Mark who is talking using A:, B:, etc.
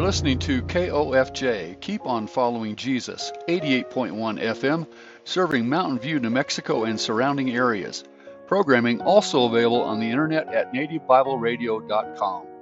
A: listening to KOFJ, Keep on Following Jesus, 88.1 FM, serving Mountain View, New Mexico and surrounding areas. Programming also available on the internet at nativebibleradio.com.